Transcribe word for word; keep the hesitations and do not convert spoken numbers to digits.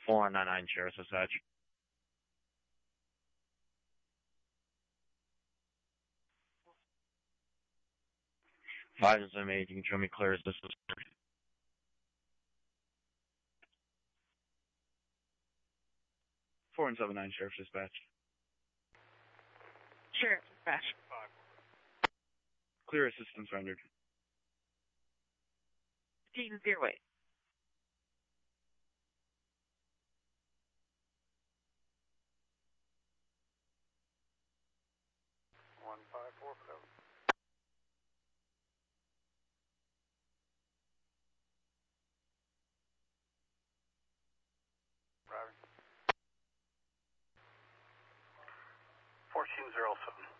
four nine nine Sheriff's Dispatch. five seven eight, you can show me clear as this is. four seven nine Sheriff's Dispatch. Sheriff's Dispatch. Clear assistance rendered. Steven Fearway. one five four seven. Driving. fourteen zero seven.